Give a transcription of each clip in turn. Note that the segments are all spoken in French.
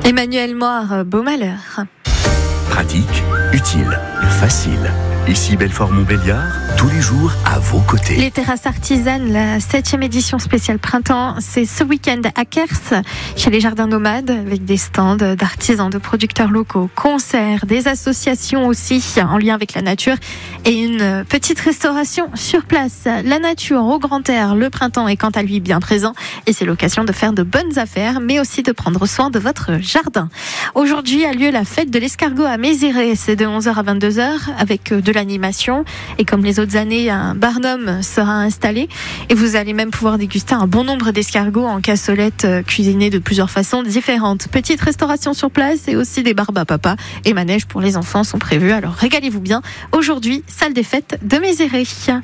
Emmanuel Moire, beau malheur. Pratique, utile, facile. Ici Belfort-Montbéliard, tous les jours à vos côtés. Les terrasses artisanes, la 7e édition spéciale printemps, c'est ce week-end à Kers, chez les Jardins Nomades, avec des stands d'artisans, de producteurs locaux, concerts, des associations aussi en lien avec la nature et une petite restauration sur place. La nature au grand air, le printemps est quant à lui bien présent et c'est l'occasion de faire de bonnes affaires, mais aussi de prendre soin de votre jardin. Aujourd'hui a lieu la fête de l'escargot à Méziré, c'est de 11h à 22h avec de l'animation et comme les autres années, un barnum sera installé et vous allez même pouvoir déguster un bon nombre d'escargots en cassolette cuisinés de plusieurs façons différentes. Petite restauration sur place et aussi des barbes à papa et manèges pour les enfants sont prévus, alors régalez-vous bien. Aujourd'hui, salle des fêtes de Méziré.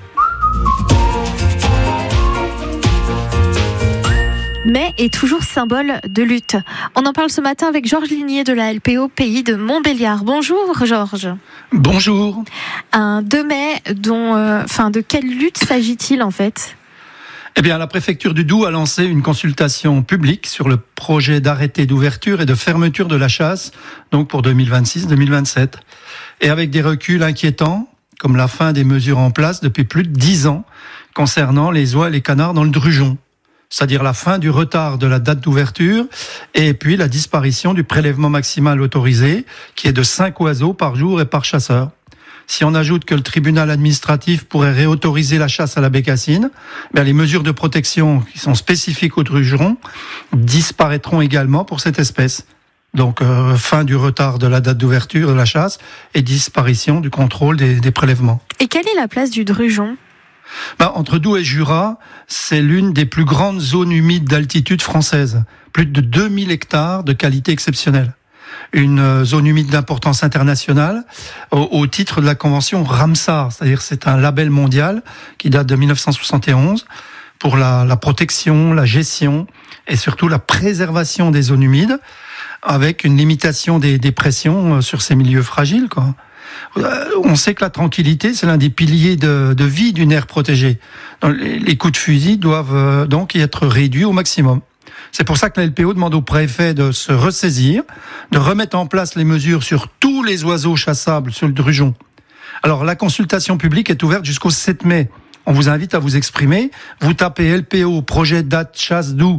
Mai est toujours symbole de lutte. On en parle ce matin avec Georges Ligné de la LPO Pays de Montbéliard. Bonjour Georges. Bonjour. Un 2 mai de quelle lutte s'agit-il en fait ? Eh bien, la préfecture du Doubs a lancé une consultation publique sur le projet d'arrêté d'ouverture et de fermeture de la chasse, donc pour 2026-2027. Et avec des reculs inquiétants, comme la fin des mesures en place depuis plus de 10 ans, concernant les oies et les canards dans le Drugeon. C'est-à-dire la fin du retard de la date d'ouverture et puis la disparition du prélèvement maximal autorisé, qui est de 5 oiseaux par jour et par chasseur. Si on ajoute que le tribunal administratif pourrait réautoriser la chasse à la bécassine, les mesures de protection qui sont spécifiques au drugeon disparaîtront également pour cette espèce. Donc fin du retard de la date d'ouverture de la chasse et disparition du contrôle des prélèvements. Et quelle est la place du drugeon ? Entre Doubs et Jura, c'est l'une des plus grandes zones humides d'altitude française. Plus de 2000 hectares de qualité exceptionnelle. Une zone humide d'importance internationale au titre de la convention Ramsar. C'est-à-dire c'est un label mondial qui date de 1971 pour la protection, la gestion et surtout la préservation des zones humides avec une limitation des pressions sur ces milieux fragiles, quoi. On sait que la tranquillité, c'est l'un des piliers de vie d'une aire protégée. Les coups de fusil doivent donc y être réduits au maximum. C'est pour ça que la LPO demande au préfet de se ressaisir, de remettre en place les mesures sur tous les oiseaux chassables sur le Drugeon. Alors, la consultation publique est ouverte jusqu'au 7 mai. On vous invite à vous exprimer. Vous tapez LPO, projet date chasse Doubs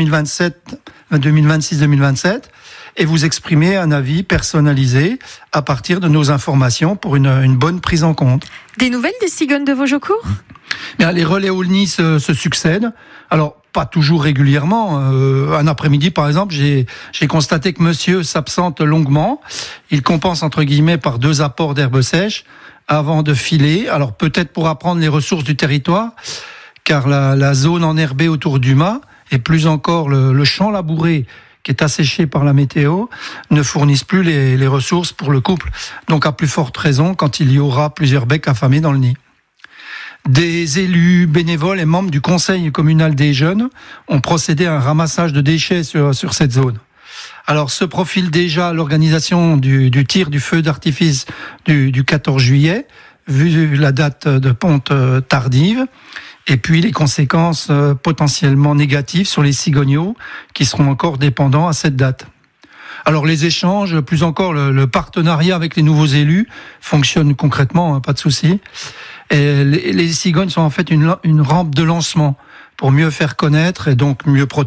2026-2027. Et vous exprimez un avis personnalisé à partir de nos informations pour une bonne prise en compte. Des nouvelles des cigognes de Vaugecourt ? Les relais Aulny se succèdent. Alors, pas toujours régulièrement. Un après-midi, par exemple, j'ai constaté que monsieur s'absente longuement. Il compense, entre guillemets, par 2 apports d'herbes sèches avant de filer. Alors, peut-être pour apprendre les ressources du territoire, car la zone enherbée autour du mât, et plus encore le champ labouré, qui est asséché par la météo, ne fournissent plus les ressources pour le couple. Donc à plus forte raison quand il y aura plusieurs becs affamés dans le nid. Des élus, bénévoles et membres du conseil communal des jeunes ont procédé à un ramassage de déchets sur cette zone. Alors se profile déjà l'organisation du tir du feu d'artifice du 14 juillet, vu la date de ponte tardive. Et puis les conséquences potentiellement négatives sur les cigogneaux qui seront encore dépendants à cette date. Alors les échanges, plus encore le partenariat avec les nouveaux élus fonctionne concrètement, pas de souci. Et les cigognes sont en fait une rampe de lancement pour mieux faire connaître et donc mieux protéger